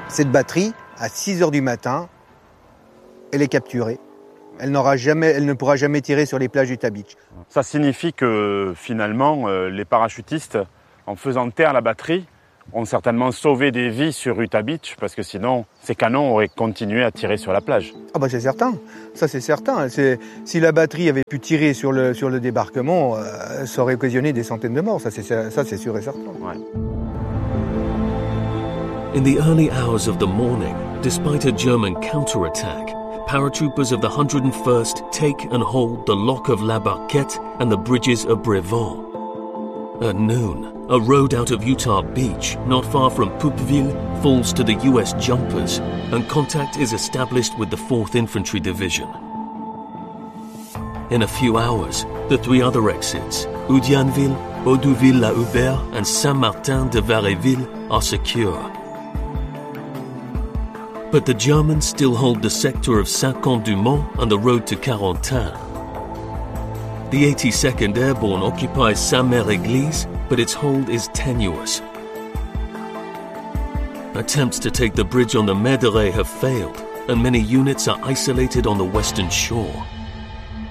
Cette batterie, à 6 heures du matin, elle est capturée. Elle ne pourra jamais tirer sur les plages d'Utah Beach. Ça signifie que finalement, les parachutistes, en faisant taire la batterie, ont certainement sauvé des vies sur Utah Beach, parce que sinon, ces canons auraient continué à tirer sur la plage. Ah bah c'est certain, ça c'est certain. Si la batterie avait pu tirer sur le débarquement, ça aurait occasionné des centaines de morts, ça c'est sûr et certain. Ouais. In the early hours of the morning, despite a German counterattack, paratroopers of the 101st take and hold the lock of La Barquette and the bridges of Brevant. At noon, a road out of Utah Beach, not far from Poupeville, falls to the US jumpers, and contact is established with the 4th Infantry Division. In a few hours, the 3 other exits, Oudianville, Audouville-la-Hubert, and Saint-Martin-de-Varéville, are secure. But the Germans still hold the sector of Saint-Cond-du-Mont and the road to Carentan. The 82nd Airborne occupies Saint-Mère-Église, but its hold is tenuous. Attempts to take the bridge on the Méderet have failed, and many units are isolated on the western shore.